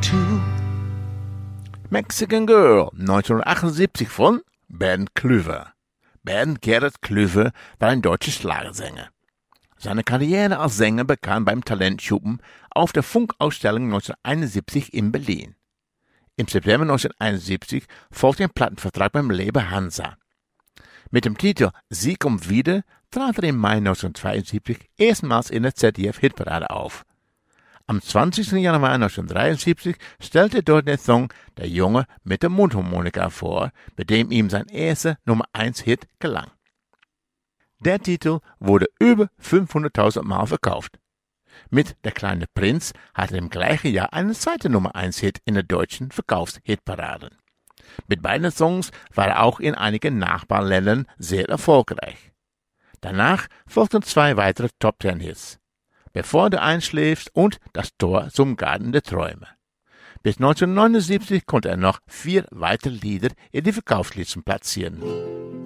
too. Mexican Girl 1978 von Bernd Klüver. Bernd Gerrit Klüver war ein deutscher Schlagersänger. Seine Karriere als Sänger begann beim Talentschuppen auf der Funkausstellung 1971 in Berlin. Im September 1971 folgte ein Plattenvertrag beim Label Hansa. Mit dem Titel Sie kommt wieder trat er im Mai 1972 erstmals in der ZDF-Hitparade auf. Am 20. Januar 1973 stellte er dort den Song Der Junge mit der Mundharmonika vor, mit dem ihm sein erster Nummer-1-Hit gelang. Der Titel wurde über 500.000 Mal verkauft. Mit Der kleine Prinz hatte er im gleichen Jahr einen zweiten Nummer-1-Hit in der deutschen Verkaufshitparade. Mit beiden Songs war er auch in einigen Nachbarländern sehr erfolgreich. Danach folgten 2 weitere Top-10-Hits. Bevor du einschläfst und Das Tor zum Garten der Träume. Bis 1979 konnte er noch 4 weitere Lieder in die Verkaufslisten platzieren.